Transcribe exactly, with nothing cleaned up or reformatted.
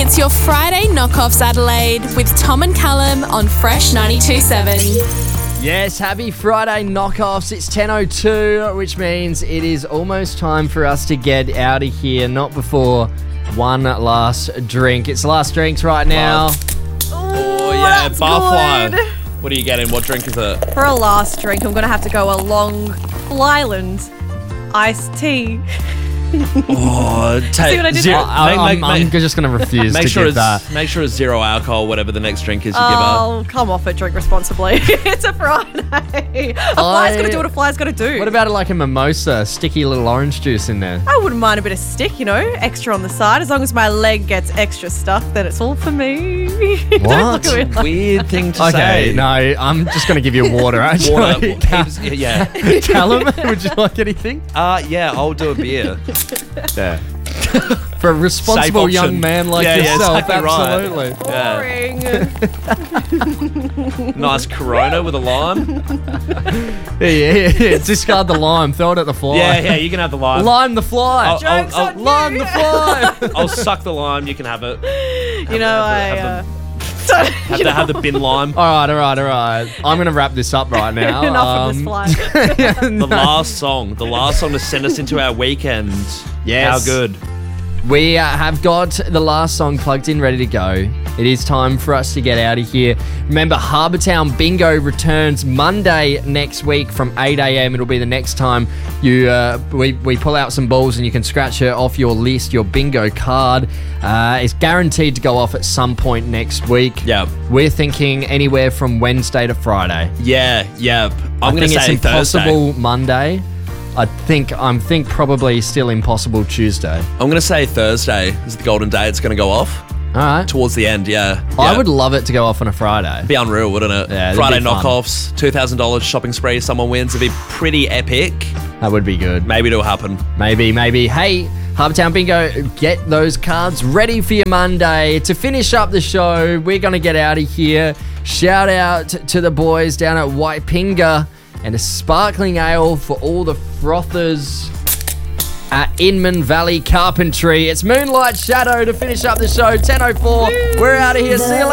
It's your Friday Knockoffs Adelaide with Tom and Callum on Fresh ninety-two point seven. Yes, happy Friday knockoffs. It's ten oh two, which means it is almost time for us to get out of here. Not before one last drink. It's the last drinks right now. Oh, yeah, that's Barfly. good. What are you getting? What drink is it? For a last drink, I'm going to have to go a Long Flyland iced tea. Oh, take See what I did zero. there? I, make, I'm, make, I'm make, just going to refuse make to sure give it's that. make sure it's zero alcohol. Whatever the next drink is you Oh, come off it. Drink responsibly. It's a Friday. A fly's got to do what a fly's got to do. What about it like a mimosa, sticky little orange juice in there? I wouldn't mind a bit of stick, you know, extra on the side. As long as my leg gets extra stuff, then it's all for me. Don't What? look at me give. like- Weird thing to Okay, say. no, I'm just going to give you water, actually. Water. heaps- yeah. Callum, would you like anything? Uh, yeah. I'll do a beer. Yeah. For a responsible Safe young option. man like Yeah, yeah, yourself, exactly right. absolutely. Boring. Nice Corona with a lime. Yeah, yeah, yeah. Discard the lime, throw it at the fly. Yeah, yeah. You can have the lime. Lime the fly. I'll, I'll, Joke's I'll, on you. Lime the fly. I'll suck the lime. You can have it. You know, I... have Uh, Have to have the bin lime. All right, all right, all right. I'm going to wrap this up right now. Enough of Um, this fly. The last song. The last song to send us into our weekend. Yes. How good. We uh, have got the last song plugged in, ready to go. It is time for us to get out of here. Remember, Harbour Town Bingo returns Monday next week from eight a.m. It'll be the next time you uh, we, we pull out some balls and you can scratch it off your list, your bingo card. Uh, it's guaranteed to go off at some point next week. Yeah. We're thinking anywhere from Wednesday to Friday. Yeah, yeah. I'm I going to think say it's impossible Thursday. Monday. I think I'm think probably still impossible Tuesday. I'm going to say Thursday is the golden day it's going to go off. All right. Towards the end, yeah. I Yeah. would love it to go off on a Friday. Be unreal, wouldn't it? Yeah, it'd Friday be fun. knockoffs, two thousand dollars shopping spree, someone wins. It'd be pretty epic. That would be good. Maybe it'll happen. Maybe, maybe. Hey, Harbour Town Bingo, get those cards ready for your Monday. To finish up the show, we're going to get out of here. Shout out to the boys down at Waipinga and a sparkling ale for all the frothers at Inman Valley Carpentry. It's Moonlight Shadow to finish up the show. ten oh four. We're out of here. See you later.